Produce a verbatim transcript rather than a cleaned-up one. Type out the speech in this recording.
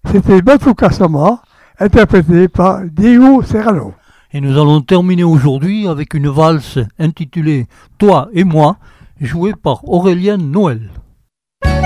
C'était Batuka Sama, interprété par Diego Serrano. Et nous allons terminer aujourd'hui avec une valse intitulée Toi et moi, jouée par Aurélienne Noël.